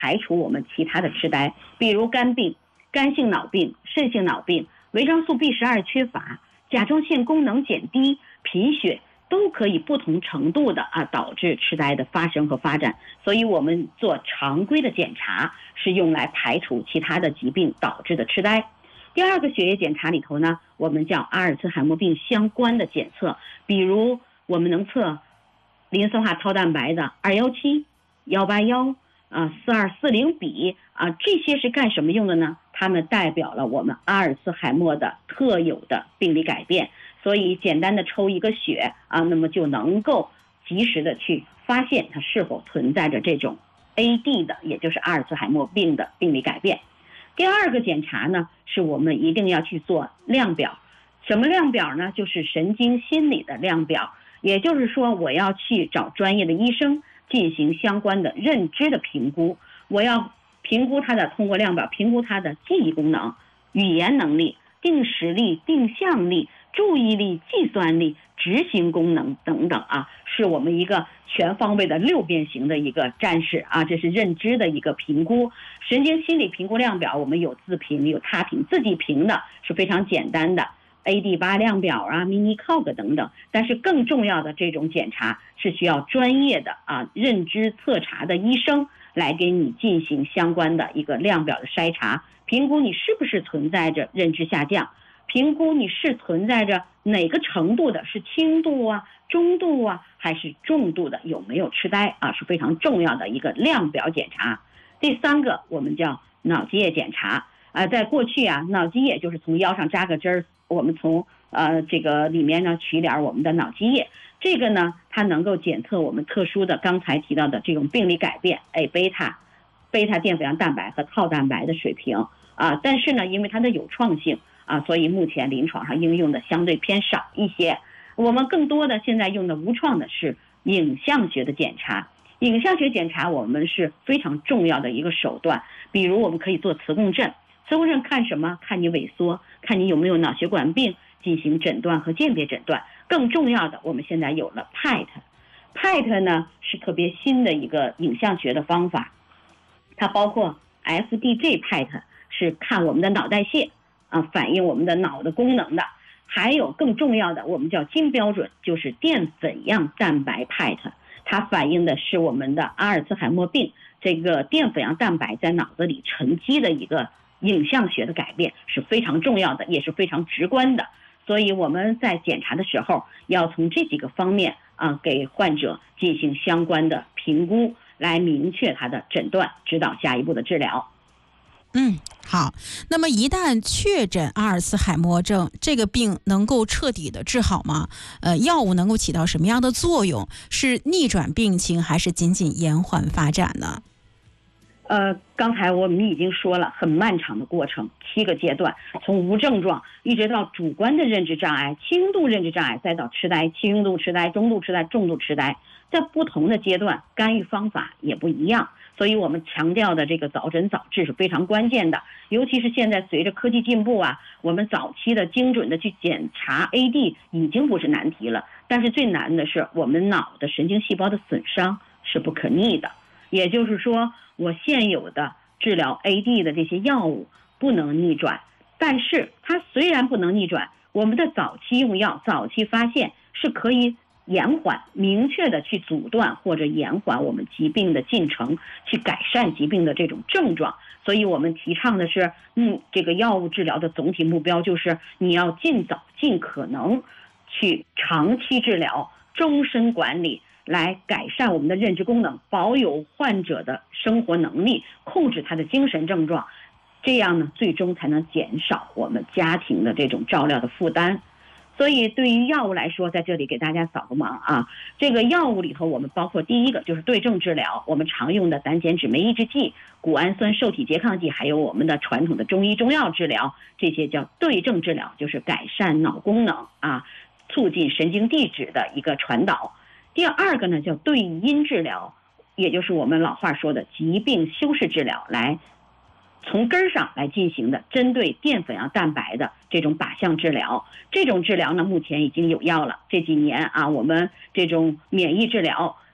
排除我们其他的痴呆，比如肝病、肝性脑病、肾性脑病、维生素 B12 缺乏、甲状腺功能减低、贫血，都可以不同程度的导致痴呆的发生和发展。所以我们做常规的检查是用来排除其他的疾病导致的痴呆。第二个血液检查里头呢，我们叫阿尔茨海默病相关的检测，比如我们能测磷酸化套蛋白的217、181、4240比这些是干什么用的呢？它们代表了我们阿尔茨海默的特有的病理改变，所以简单的抽一个血那么就能够及时的去发现它是否存在着这种 AD 的，也就是阿尔茨海默病的病理改变。第二个检查呢，是我们一定要去做量表。什么量表呢？就是神经心理的量表，也就是说我要去找专业的医生进行相关的认知的评估，我要评估他的，通过量表评估他的记忆功能、语言能力、定时力、定向力、注意力、计算力、执行功能等等是我们一个全方位的6边形的一个展示这是认知的一个评估。神经心理评估量表我们有自评有他评，自己评的是非常简单的 AD8 量表Mini-Cog 等等，但是更重要的这种检查是需要专业的认知测查的医生来给你进行相关的一个量表的筛查，评估你是不是存在着认知下降，评估你是存在着哪个程度的，是轻度中度还是重度的，有没有痴呆是非常重要的一个量表检查。第三个我们叫脑积液检查在过去脑积液就是从腰上扎个针，我们从这个里面呢取点我们的脑积液，这个呢它能够检测我们特殊的刚才提到的这种病理改变贝塔淀粉样蛋白和套蛋白的水平但是呢因为它的有创性所以目前临床上应用的相对偏少一些。我们更多的现在用的无创的是影像学的检查。影像学检查我们是非常重要的一个手段，比如我们可以做磁共振，磁共振看什么？看你萎缩，看你有没有脑血管病，进行诊断和鉴别诊断。更重要的，我们现在有了 PET 呢是特别新的一个影像学的方法，它包括 FDG PET 是看我们的脑代谢反映我们的脑的功能的，还有更重要的我们叫金标准，就是淀粉样蛋白 PET， 它反映的是我们的阿尔茨海默病这个淀粉样蛋白在脑子里沉积的一个影像学的改变，是非常重要的，也是非常直观的。所以我们在检查的时候要从这几个方面给患者进行相关的评估，来明确他的诊断，指导下一步的治疗。 好，那么一旦确诊阿尔茨海默症，这个病能够彻底的治好吗？药物能够起到什么样的作用？是逆转病情还是仅仅延缓发展呢？ 刚才我们已经说了，很漫长的过程，7个阶段，从无症状一直到主观的认知障碍、轻度认知障碍，再到痴呆、轻度痴呆、中度痴呆、重度痴呆，在不同的阶段干预方法也不一样。所以我们强调的这个早诊早治是非常关键的，尤其是现在随着科技进步我们早期的精准的去检查 AD 已经不是难题了，但是最难的是我们脑的神经细胞的损伤是不可逆的，也就是说我现有的治疗 AD 的这些药物不能逆转，但是它虽然不能逆转，我们的早期用药、早期发现是可以延缓、明确的去阻断或者延缓我们疾病的进程，去改善疾病的这种症状。所以我们提倡的是这个药物治疗的总体目标就是你要尽早尽可能去长期治疗、终身管理，来改善我们的认知功能，保有患者的生活能力，控制他的精神症状，这样呢最终才能减少我们家庭的这种照料的负担。所以对于药物来说，在这里给大家扫个盲这个药物里头我们包括第一个就是对症治疗，我们常用的胆碱酯酶抑制剂、谷氨酸受体拮抗剂，还有我们的传统的中医中药治疗，这些叫对症治疗，就是改善脑功能促进神经递质的一个传导。第二个呢叫对因治疗，也就是我们老话说的疾病修饰治疗，来从根上来进行的针对淀粉样蛋白的这种靶向治疗。这种治疗呢目前已经有药了，这几年我们这种免疫治疗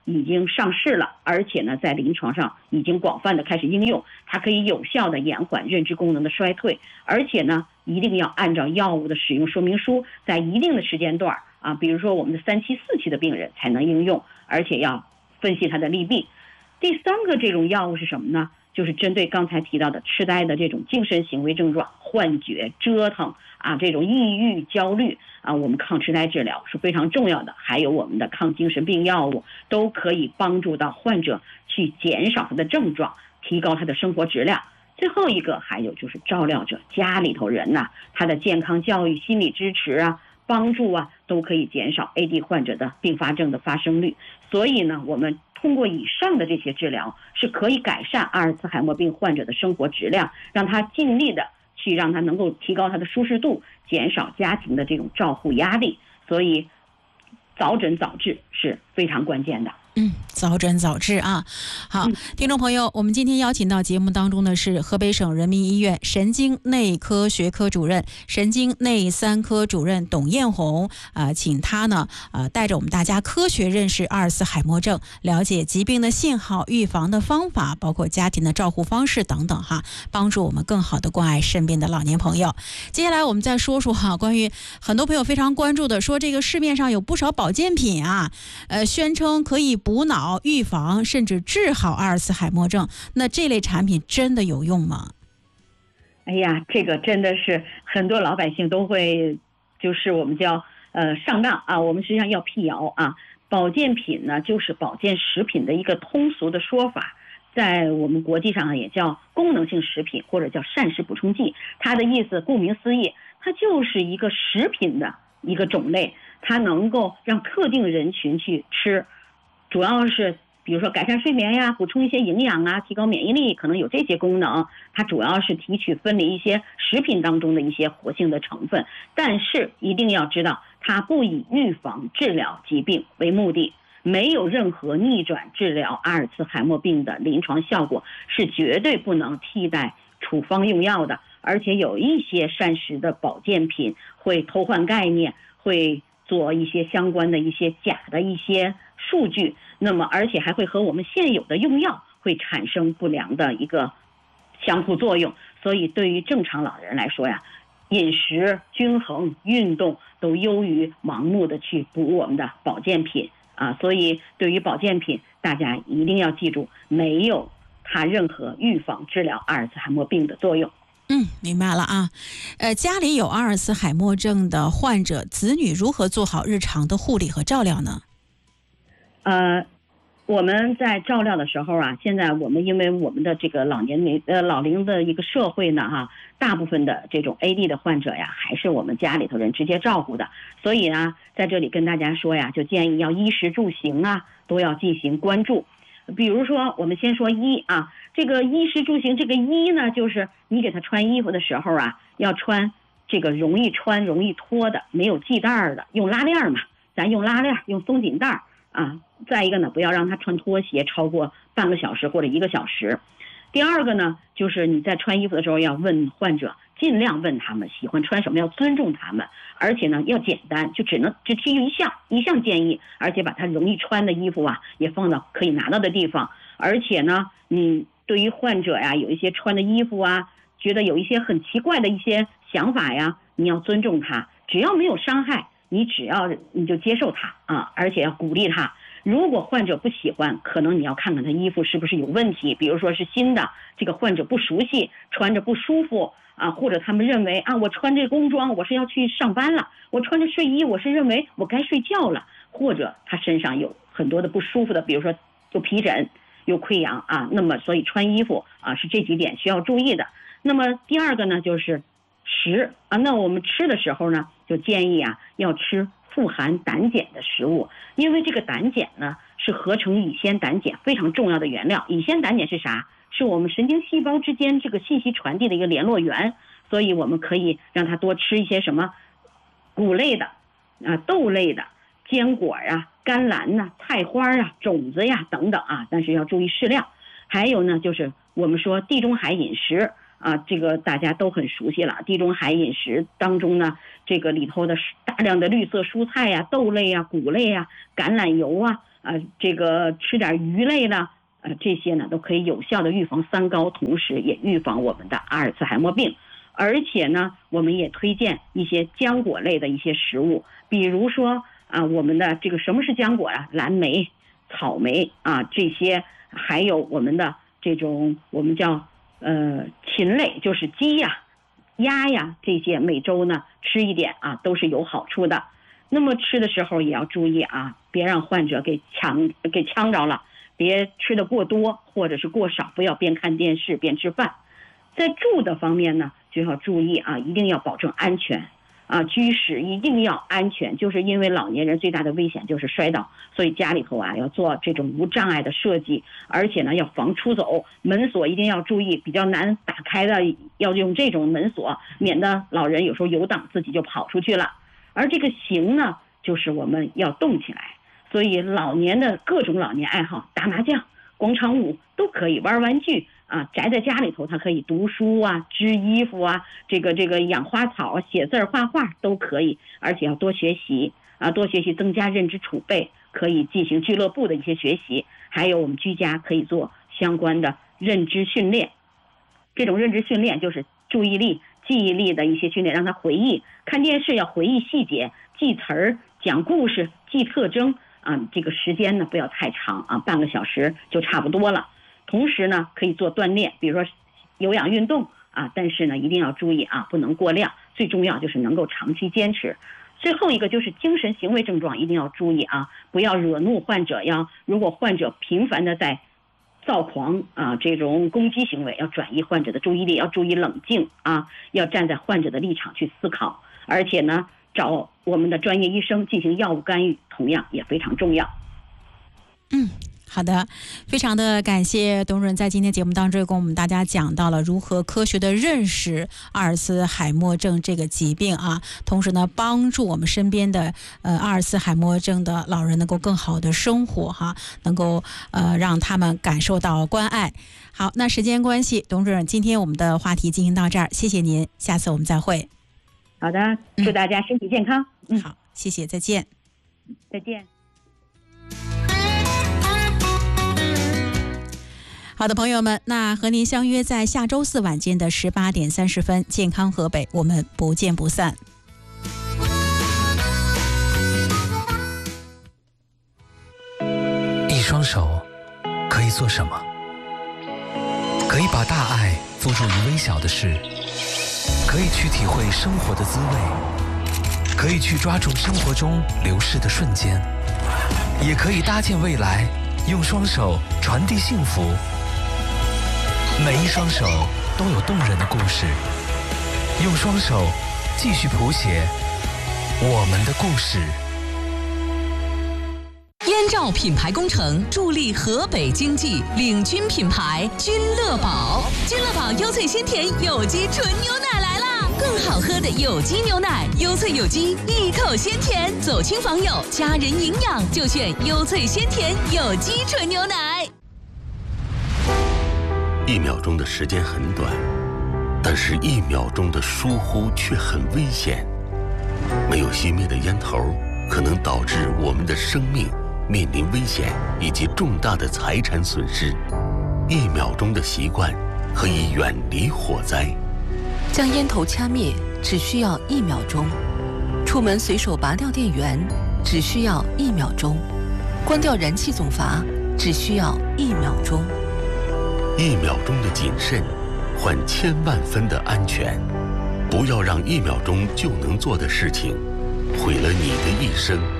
已经上市了，而且呢在临床上已经广泛的开始应用，它可以有效的延缓认知功能的衰退，而且呢一定要按照药物的使用说明书，在一定的时间段比如说我们的3期4期的病人才能应用，而且要分析它的利弊。第3个这种药物是什么呢？就是针对刚才提到的痴呆的这种精神行为症状，幻觉、折腾这种抑郁、焦虑我们抗痴呆治疗是非常重要的。还有我们的抗精神病药物都可以帮助到患者去减少他的症状，提高他的生活质量。最后一个还有就是照料者家里头人他的健康教育、心理支持帮助都可以减少 AD 患者的并发症的发生率。所以呢，我们通过以上的这些治疗是可以改善阿尔茨海默病患者的生活质量，让他尽力的去让他能够提高他的舒适度，减少家庭的这种照护压力。所以早诊早治是非常关键的。 早诊早治好，听众朋友，我们今天邀请到节目当中的是河北省人民医院神经内科学科主任、神经内3科主任董艳红请他呢带着我们大家科学认识阿尔茨海默症，了解疾病的信号、预防的方法，包括家庭的照护方式等等帮助我们更好的关爱身边的老年朋友。接下来我们再说说关于很多朋友非常关注的，说这个市面上有不少保健品宣称可以补脑、预防甚至治好阿尔茨海默症，那这类产品真的有用吗？ 哎呀，这个真的是很多老百姓都会，就是我们叫上当我们实际上要辟谣保健品呢就是保健食品的一个通俗的说法，在我们国际上也叫功能性食品或者叫膳食补充剂。它的意思顾名思义，它就是一个食品的一个种类，它能够让特定人群去吃，主要是比如说改善睡眠呀，补充一些营养提高免疫力，可能有这些功能。它主要是提取分离一些食品当中的一些活性的成分，但是一定要知道它不以预防治疗疾病为目的，没有任何逆转治疗阿尔茨海默病的临床效果，是绝对不能替代处方用药的。而且有一些膳食的保健品会偷换概念，会做一些相关的一些假的一些数据，那么而且还会和我们现有的用药会产生不良的一个相互作用。所以对于正常老人来说饮食均衡、运动都优于盲目的去补我们的保健品所以对于保健品大家一定要记住，没有它任何预防治疗阿尔茨海默病的作用。 明白了家里有阿尔茨海默症的患者，子女如何做好日常的护理和照料呢？ 我们在照料的时候现在我们因为我们的这个老龄的一个社会呢大部分的这种 AD 的患者还是我们家里头人直接照顾的，所以在这里跟大家说就建议要衣食住行都要进行关注。比如说我们先说衣这个衣食住行，这个衣呢就是你给他穿衣服的时候要穿这个容易穿容易脱的，没有系带的，用拉链嘛，咱用拉链，用松紧带再一个呢，不要让他穿拖鞋超过半个小时或者1个小时。第二个呢，就是你在穿衣服的时候要问患者，尽量问他们喜欢穿什么，要尊重他们，而且呢要简单，就只提一项建议，而且把他容易穿的衣服也放到可以拿到的地方。而且呢，你对于患者有一些穿的衣服觉得有一些很奇怪的一些想法你要尊重他，只要没有伤害，你就接受他而且要鼓励他。如果患者不喜欢，可能你要看看他衣服是不是有问题，比如说是新的，这个患者不熟悉，穿着不舒服或者他们认为我穿这工装我是要去上班了，我穿着睡衣我是认为我该睡觉了，或者他身上有很多的不舒服的，比如说有皮疹、有溃疡那么所以穿衣服是这几点需要注意的。那么第二个呢就是食那我们吃的时候呢，就建议要吃富含胆碱的食物，因为这个胆碱呢是合成乙酰胆碱非常重要的原料。乙酰胆碱是啥？是我们神经细胞之间这个信息传递的一个联络源，所以我们可以让他多吃一些什么谷类的豆类的、坚果甘蓝菜花种子等等但是要注意适量。还有呢就是我们说地中海饮食这个大家都很熟悉了。地中海饮食当中呢，这个里头的大量的绿色蔬菜豆类谷类橄榄油这个吃点鱼类呢，这些呢都可以有效的预防3高，同时也预防我们的阿尔茨海默病。而且呢，我们也推荐一些浆果类的一些食物，比如说我们的这个什么是浆果啊？蓝莓、草莓这些，还有我们的这种我们叫禽类，就是鸡呀、鸭呀，这些每周呢吃一点都是有好处的。那么吃的时候也要注意别让患者给呛着了，别吃的过多或者是过少，不要边看电视边吃饭。在住的方面呢，就要注意一定要保证安全居室一定要安全，就是因为老年人最大的危险就是摔倒，所以家里头要做这种无障碍的设计，而且呢要防出走，门锁一定要注意，比较难打开的要用这种门锁，免得老人有时候游荡自己就跑出去了。而这个行呢，就是我们要动起来，所以老年的各种老年爱好，打麻将、广场舞都可以，玩玩具宅在家里头，他可以读书织衣服这个养花草、写字、画画都可以，而且要多学习增加认知储备，可以进行俱乐部的一些学习，还有我们居家可以做相关的认知训练。这种认知训练就是注意力、记忆力的一些训练，让他回忆，看电视要回忆细节，记词儿、讲故事、记特征这个时间呢不要太长半个小时就差不多了。同时呢，可以做锻炼，比如说有氧运动但是呢一定要注意不能过量，最重要就是能够长期坚持。最后一个就是精神行为症状一定要注意不要惹怒患者，如果患者频繁的在躁狂这种攻击行为，要转移患者的注意力，要注意冷静要站在患者的立场去思考，而且呢找我们的专业医生进行药物干预，同样也非常重要。 好的，非常的感谢董主任在今天节目当中跟我们大家讲到了如何科学的认识阿尔茨海默症这个疾病同时呢帮助我们身边的阿尔茨海默症的老人能够更好的生活能够让他们感受到关爱。好，那时间关系，董主任今天我们的话题进行到这儿，谢谢您，下次我们再会。 好的，祝大家身体健康。 好，谢谢，再见。 再见。 好的，朋友们，那和您相约在下周4晚间的18点30分，健康河北，我们不见不散。 一双手可以做什么？可以把大爱付诸于微小的事，可以去体会生活的滋味，可以去抓住生活中流逝的瞬间，也可以搭建未来，用双手传递幸福。每一双手都有动人的故事，用双手继续谱写我们的故事。 燕赵品牌工程助力河北经济，领军品牌君乐宝。君乐宝优萃鲜甜有机纯牛奶来啦！更好喝的有机牛奶，优萃有机，一口鲜甜，走亲访友，家人营养就选优萃鲜甜有机纯牛奶。 1秒钟的时间很短，但是1秒钟的疏忽却很危险。没有熄灭的烟头，可能导致我们的生命面临危险以及重大的财产损失。1秒钟的习惯可以远离火灾。 将烟头掐灭只需要1秒钟，出门随手拔掉电源只需要1秒钟，关掉燃气总阀只需要1秒钟。 1秒钟的谨慎，换1000万分的安全。不要让1秒钟就能做的事情，毁了你的一生。